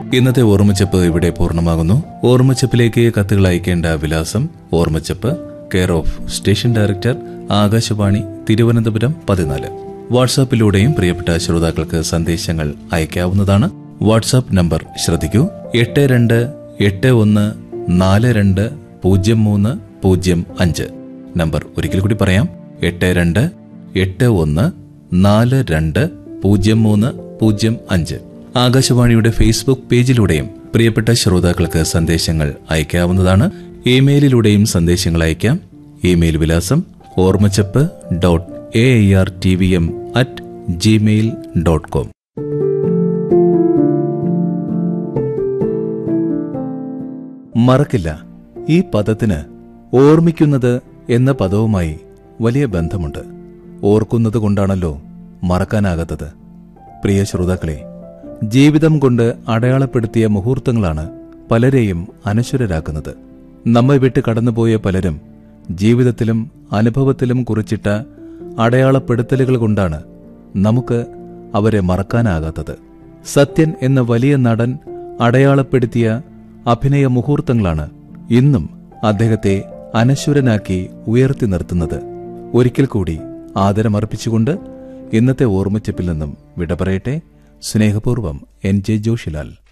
ഇന്നത്തെ ഓർമ്മച്ചപ്പ് ഇവിടെ പൂർണ്ണമാകുന്നു. ഓർമ്മച്ചപ്പിലേക്ക് കത്തുകൾ അയക്കേണ്ട വിലാസം: ഓർമ്മച്ചപ്പ്, care of station director, Akashvani, Thiruvananthapuram 14. വാട്സാപ്പിലൂടെയും പ്രിയപ്പെട്ട ശ്രോതാക്കൾക്ക് സന്ദേശങ്ങൾ അയക്കാവുന്നതാണ്. വാട്സാപ്പ് നമ്പർ ശ്രദ്ധിക്കൂ: 8281420305. നമ്പർ ഒരിക്കൽ കൂടി പറയാം: 8281420305. ആകാശവാണിയുടെ ഫേസ്ബുക്ക് പേജിലൂടെയും പ്രിയപ്പെട്ട ശ്രോതാക്കൾക്ക് സന്ദേശങ്ങൾ അയക്കാവുന്നതാണ്. ഇമെയിലിലൂടെയും സന്ദേശങ്ങൾ അയക്കാം. ഇമെയിൽ വിലാസം ormachap.aartvm@gmail.com. മറക്കില്ല. ഈ പദത്തിന് ഓർമ്മിക്കുന്നത് എന്ന പദവുമായി വലിയ ബന്ധമുണ്ട്. ഓർക്കുന്നത് കൊണ്ടാണല്ലോ മറക്കാനാകാത്തത്. പ്രിയ ശ്രോതാക്കളെ, ജീവിതം കൊണ്ട് അടയാളപ്പെടുത്തിയ മുഹൂർത്തങ്ങളാണ് പലരെയും അനശ്വരരാക്കുന്നത്. നമ്മെ വിട്ട് കടന്നുപോയ പലരും ജീവിതത്തിലും അനുഭവത്തിലും കുറിച്ചിട്ട അടയാളപ്പെടുത്തലുകൾ കൊണ്ടാണ് നമുക്ക് അവരെ മറക്കാനാകാത്തത്. സത്യൻ എന്ന വലിയ നടൻ അടയാളപ്പെടുത്തിയ അഭിനയ മുഹൂർത്തങ്ങളാണ് ഇന്നും അദ്ദേഹത്തെ അനശ്വരനാക്കി ഉയർത്തി നിർത്തുന്നത്. ഒരിക്കൽ കൂടി ആദരമർപ്പിച്ചുകൊണ്ട് ഇന്നത്തെ ഓർമ്മച്ചപ്പിൽ നിന്നും വിട പറയട്ടെ. സ്നേഹപൂർവ്വം NJ ജോഷിലാൽ.